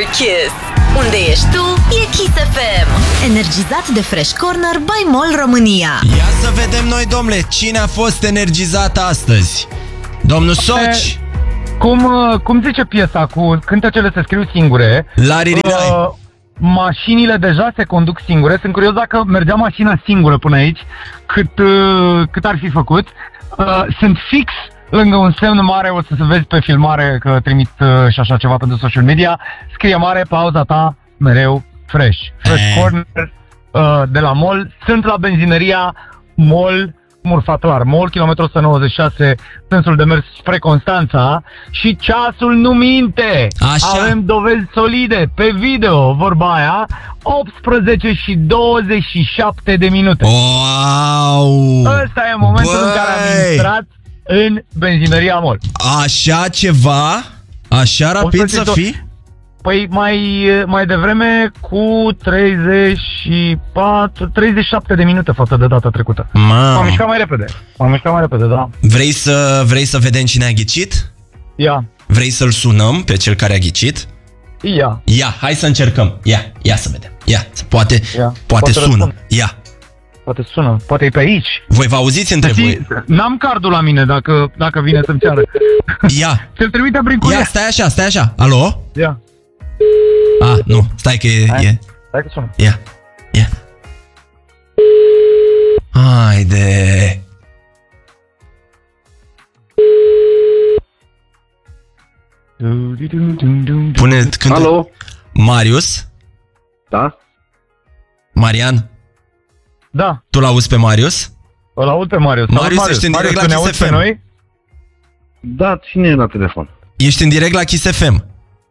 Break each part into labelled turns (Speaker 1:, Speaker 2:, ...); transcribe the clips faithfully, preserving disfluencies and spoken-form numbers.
Speaker 1: Kiss. Unde ești tu, e Kiss F M. Energizat de Fresh Corner by Mall România.
Speaker 2: Ia să vedem noi, domnule, cine a fost energizat astăzi. Domnul Soci.
Speaker 3: Cum, cum zice piesa cu cântecele se scriu singure?
Speaker 2: Lariridai.
Speaker 3: Uh, mașinile deja se conduc singure. Sunt curios dacă mergea mașina singură până aici, cât, uh, cât ar fi făcut. Uh, sunt fix lângă un semn mare, o să se vezi pe filmare că trimit uh, și așa ceva pentru social media. Scrie mare, pauza ta mereu fresh. Fresh
Speaker 2: e.
Speaker 3: Corner uh, de la Mall. Sunt la benzinăria Mall Murfatoar, Mall, kilometru o sută nouăzeci și șase, sensul de mers spre Constanța și ceasul nu minte.
Speaker 2: Așa.
Speaker 3: Avem dovezi solide pe video, vorba aia, optsprezece și douăzeci și șapte de minute.
Speaker 2: Wow!
Speaker 3: Ăsta e momentul
Speaker 2: Băi!
Speaker 3: în care am intrat în benzinăria Mall.
Speaker 2: Așa ceva? Așa rapid să fii?
Speaker 3: Păi mai, mai devreme cu treizeci și patru, treizeci și șapte de minute față de data trecută. M-am
Speaker 2: Mamă.
Speaker 3: mișcat mai repede. M-am mișcat mai repede, da.
Speaker 2: Vrei să, vrei să vedem cine a ghicit?
Speaker 3: Ia,
Speaker 2: Vrei să-l sunăm pe cel care a ghicit?
Speaker 3: ia.
Speaker 2: Ia, hai să încercăm. Ia, ia să vedem. Ia, poate,
Speaker 3: Ia.
Speaker 2: poate,
Speaker 3: Poate
Speaker 2: sună.
Speaker 3: răspund.
Speaker 2: Ia.
Speaker 3: Poate sună, poate e pe aici.
Speaker 2: Voi vă auziți între voi?
Speaker 3: N-am cardul la mine dacă, dacă vine să-mi ceară.
Speaker 2: Ia.
Speaker 3: Ți-l trimite prin
Speaker 2: Ia,
Speaker 3: curier.
Speaker 2: stai așa, stai așa. Alo?
Speaker 3: Ia.
Speaker 2: Ah, nu, stai că e...
Speaker 3: Hai.
Speaker 2: e.
Speaker 3: Stai că sună.
Speaker 2: Ia, ia. Haide. Pune, când...
Speaker 4: Alo?
Speaker 2: Marius?
Speaker 4: Da?
Speaker 2: Marian?
Speaker 3: Da,
Speaker 2: Tu l-auzi pe Marius?
Speaker 3: îl aud pe Marius.
Speaker 2: Marius,
Speaker 3: Salut,
Speaker 2: ești în direct
Speaker 3: Marius,
Speaker 2: la
Speaker 3: tu ne
Speaker 2: Kiss
Speaker 3: auzi
Speaker 2: F M.
Speaker 3: pe noi?
Speaker 4: Da, cine e la telefon?
Speaker 2: Ești în direct la Kiss F M.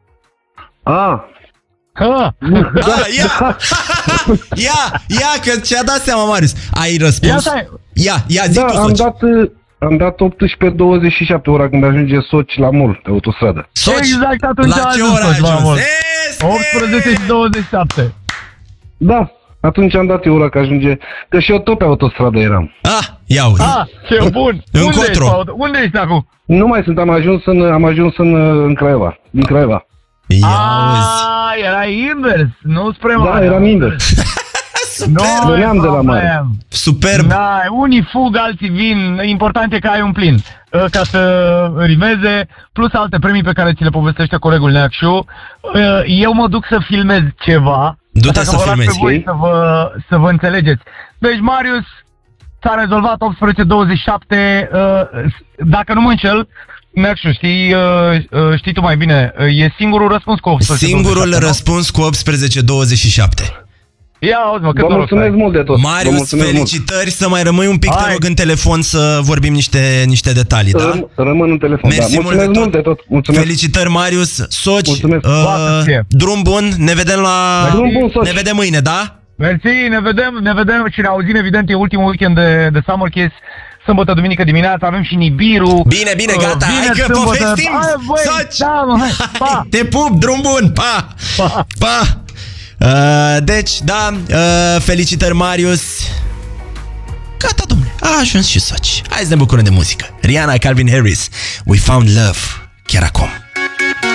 Speaker 4: Ah,
Speaker 3: Ha!
Speaker 2: Ah, ia! Ia, ia, că ți-a dat seama, Marius. Ai
Speaker 3: Ia
Speaker 2: răspuns?
Speaker 3: stai!
Speaker 2: Ia, ia, zi
Speaker 4: da,
Speaker 2: tu,
Speaker 4: am
Speaker 2: Soci.
Speaker 4: dat, uh, am dat optsprezece douăzeci și șapte ora când ajunge Soci la Mall, pe autostradă.
Speaker 2: Soci,
Speaker 3: Exact atunci
Speaker 2: la
Speaker 3: a
Speaker 2: ce
Speaker 3: ajuns
Speaker 2: oră ai
Speaker 3: Soci la
Speaker 2: ajuns?
Speaker 3: Mall.
Speaker 2: Este!
Speaker 3: optsprezece și douăzeci și șapte.
Speaker 4: Da, atunci am dat eu ora că ajunge, că și eu tot pe autostradă eram.
Speaker 2: Ah, ia uzi.
Speaker 3: Ah, ce bun! Unde ești,
Speaker 2: Încotro.
Speaker 3: Paul? Unde ești acum?
Speaker 4: Nu mai sunt, am ajuns în, am ajuns în, în Craiova, din Craiova.
Speaker 2: Ia uzi.
Speaker 3: Ah, era invers, nu spre
Speaker 4: Da,
Speaker 3: mare.
Speaker 4: eram invers.
Speaker 2: Superb,
Speaker 4: Veneam de la mare.
Speaker 3: problem.
Speaker 2: superb.
Speaker 3: Da, unii fug, alții vin. Important e că ai un plin uh, ca să rimeze, plus alte premii pe care ți le povestește colegul Neacșu. Uh, Eu mă duc să filmez ceva.
Speaker 2: Du-te
Speaker 3: așa
Speaker 2: să
Speaker 3: că vă las
Speaker 2: filmezi.
Speaker 3: pe voi să vă, să vă înțelegeți. Deci, Marius, s-a rezolvat optsprezece douăzeci și șapte. uh, Dacă nu mă înșel, Neacșu, știi, uh, uh, știi tu mai bine, uh, e singurul răspuns cu optsprezece douăzeci și șapte.
Speaker 2: Singurul
Speaker 3: nu?
Speaker 2: răspuns cu optsprezece douăzeci și șapte.
Speaker 3: Ia, auzi mă, cât
Speaker 4: Vă
Speaker 3: noroc
Speaker 4: mulțumesc
Speaker 3: ai.
Speaker 4: mult de tot. Vă
Speaker 2: Marius,
Speaker 4: mulțumesc mult.
Speaker 2: felicitări, să mai rămâi un pic, te
Speaker 3: Hai.
Speaker 2: rog, în telefon să vorbim niște, niște detalii, da?
Speaker 4: Răm, rămân în telefon,
Speaker 2: Mersi
Speaker 4: da.
Speaker 2: mult
Speaker 4: Mulțumesc
Speaker 2: de
Speaker 4: mult de tot. Mulțumesc.
Speaker 2: Felicitări, Marius. Soci,
Speaker 4: Mulțumesc.
Speaker 3: Poate să fie.
Speaker 2: drum bun, ne vedem la...
Speaker 4: Drum bun, Soci.
Speaker 2: Ne vedem mâine, da?
Speaker 3: Mersi, ne vedem, ne vedem și ne auzim, evident, e ultimul weekend de, de Summer Kiss, sâmbătă, duminică dimineața, avem și Nibiru.
Speaker 2: Bine, bine, gata, hai că povestim,
Speaker 3: Hai, băi,
Speaker 2: Soci.
Speaker 3: da, mă, hai, pa!
Speaker 2: Te pup, drum bun, pa!
Speaker 3: Pa!
Speaker 2: Pa! Uh, deci, da, uh, felicitări, Marius. Gata, domnule, a ajuns și Soci. Hai să ne bucurăm de muzică. Rihanna, Calvin Harris, We Found Love, chiar acum.